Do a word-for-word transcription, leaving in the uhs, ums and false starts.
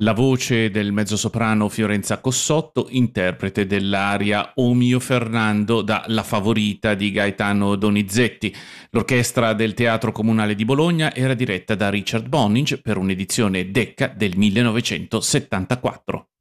La voce del mezzosoprano Fiorenza Cossotto, interprete dell'aria O mio Fernando da La Favorita di Gaetano Donizetti. L'orchestra del Teatro Comunale di Bologna era diretta da Richard Boninge per un'edizione Decca del millenovecentosettantaquattro.